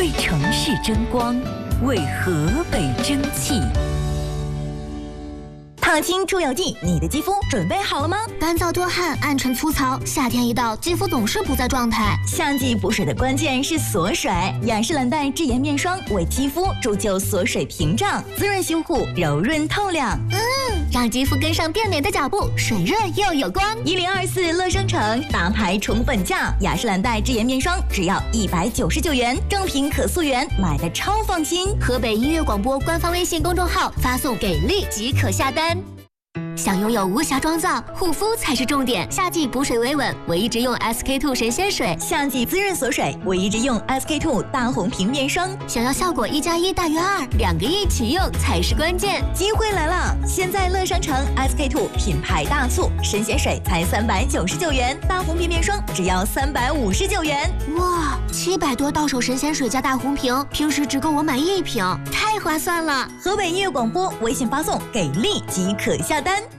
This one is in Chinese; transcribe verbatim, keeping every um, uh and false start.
为城市争光，为河北争气。 烫青出油剂，你的肌肤准备好了吗？ 干燥多汗、暗沉粗糙，夏天一到，肌肤总是不在状态。 夏季补水的关键是锁水，雅诗兰黛智妍面霜为肌肤铸就锁水屏障，滋润修护，柔润透亮。 嗯，让肌肤跟上变美的脚步，水润又有光。 一零二四乐商城大牌宠粉价，雅诗兰黛智妍面霜只要一百九十九元，正品可溯源，买的超放心。 河北音乐广播官方微信公众号发送给力即可下单。想拥有无瑕妆造，护肤才是重点。夏季补水维稳，我一直用 S K two 神仙水； 夏季滋润锁水，我一直用 S K two 大红瓶面霜。 想要效果一加一大于二，两个一起用才是关键。 机会来了！现在乐商城 S K two 品牌大促，神仙水才三百九十九元，大红瓶面霜只要三百五十九元。 哇，七百多到手神仙水加大红瓶，平时只够我买一瓶，太划算了！ 河北音乐广播微信发送给力即可下单。